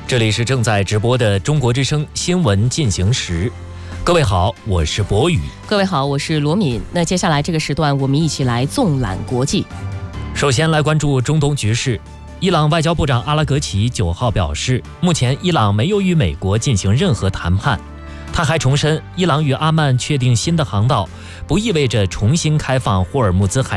这里是正在直播的中国之声新闻进行时。各位好，我是博宇。 各位好，我是罗敏。那接下来这个时段，我们一起来纵览国际。 首先来关注中东局势。伊朗外交部长阿拉格齐9号表示，目前伊朗没有与美国进行任何谈判。他还重申，伊朗与阿曼确定新的航道，不意味着重新开放霍尔木兹海